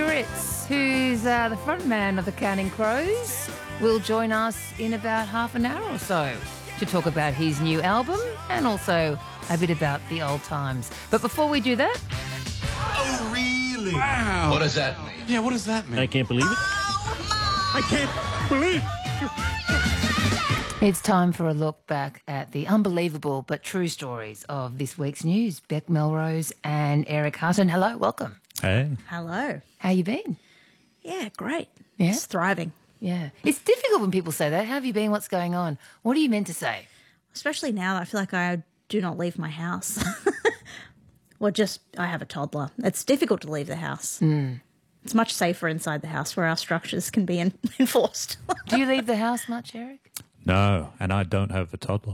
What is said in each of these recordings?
Schuritz, who's the front man of the Counting Crows, will join us in about half an hour or so to talk about his new album and also a bit about the old times. But before we do that... Oh, really? Wow. What does that mean? Yeah, what does that mean? I can't believe it. I can't believe It's time for a look back at the unbelievable but true stories of this week's news. Beck Melrose and Eric Hutton. Hello, welcome. Hey. Hello. How you been? Yeah, great. Yeah? Just thriving. Yeah. It's difficult when people say that. How have you been? What's going on? What are you meant to say? Especially now that I feel like I do not leave my house. I have a toddler. It's difficult to leave the house. It's much safer inside the house where our structures can be enforced. Do you leave the house much, Eric? No, and I don't have a toddler.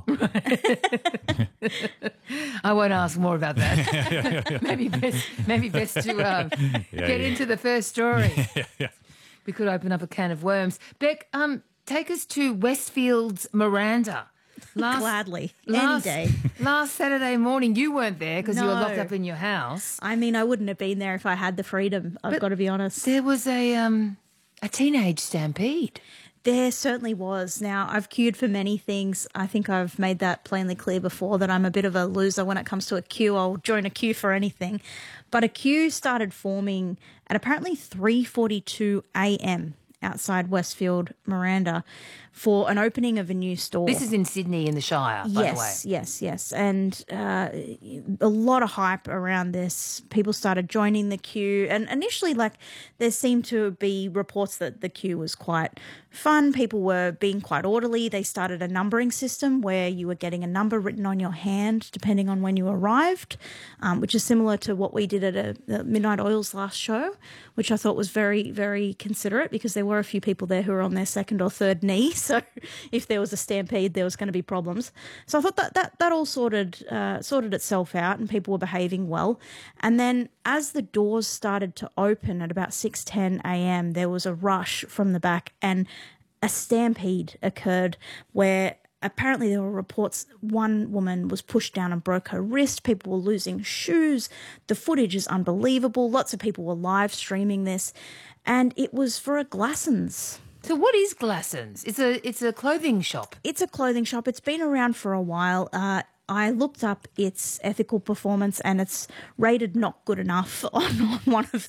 I won't ask more about that. Maybe best to get into the first story. We could open up a can of worms. Beck, take us to Westfield's Miranda. Gladly. Any day. Last Saturday morning, you weren't there because you were No. locked up in your house. I mean, I wouldn't have been there if I had the freedom, I've got to be honest. There was a teenage stampede. There certainly was. Now, I've queued for many things. I think I've made that plainly clear before that I'm a bit of a loser when it comes to a queue. I'll join a queue for anything. But a queue started forming at apparently 3:42 a.m. outside Westfield Miranda for an opening of a new store. This is in Sydney in the Shire, by the way. Yes. And a lot of hype around this. People started joining the queue. And initially, there seemed to be reports that the queue was quite fun. People were being quite orderly. They started a numbering system where you were getting a number written on your hand depending on when you arrived, which is similar to what we did at the Midnight Oil's last show, which I thought was very, very considerate because there were a few people there who were on their second or third knee. So if there was a stampede, there was going to be problems. So I thought that all sorted itself out and people were behaving well. And then as the doors started to open at about 6:10 a.m., there was a rush from the back and a stampede occurred where apparently there were reports one woman was pushed down and broke her wrist. People were losing shoes. The footage is unbelievable. Lots of people were live streaming this. And it was for a Glassons. So what is Glassons? It's a clothing shop. It's a clothing shop. It's been around for a while. I looked up its ethical performance and it's rated not good enough on one of